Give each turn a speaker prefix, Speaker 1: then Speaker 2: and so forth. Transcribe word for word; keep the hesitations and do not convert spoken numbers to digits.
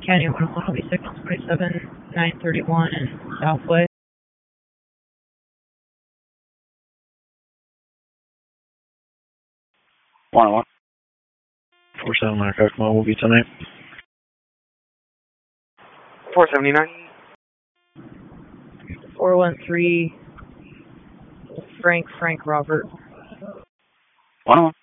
Speaker 1: County one oh one will be signal twenty-seven nine thirty-one and Southway.
Speaker 2: one oh one. four seven nine Kokomo will be tonight.
Speaker 3: four seventy-nine.
Speaker 1: four one three Frank, Frank Robert.
Speaker 2: one oh one.